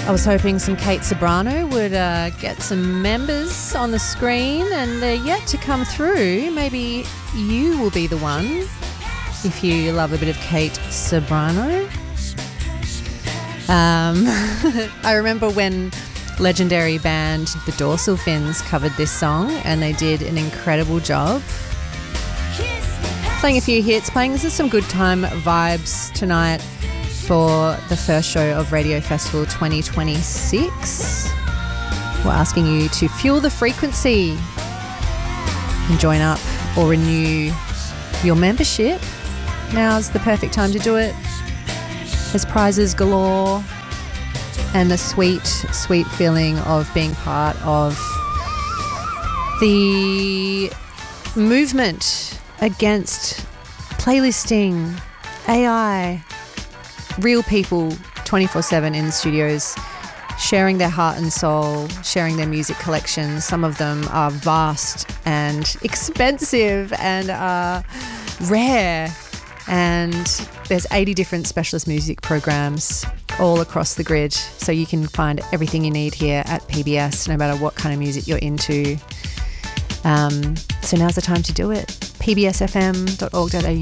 I was hoping some Kate Ceberano would get some members on the screen, and they're yet to come through. Maybe you will be the one if you love a bit of Kate Ceberano. I remember when legendary band The Dorsal Fins covered this song, and they did an incredible job. Playing a few hits, playing some good time vibes tonight for the first show of Radio Festival 2026. We're asking you to fuel the frequency and join up or renew your membership. Now's the perfect time to do it. There's prizes galore and the sweet, sweet feeling of being part of the movement against playlisting, AI, real people 24/7 in the studios, sharing their heart and soul, sharing their music collections. Some of them are vast and expensive and are rare. And there's 80 different specialist music programs all across the grid. So you can find everything you need here at PBS, no matter what kind of music you're into. So now's the time to do it. pbsfm.org.au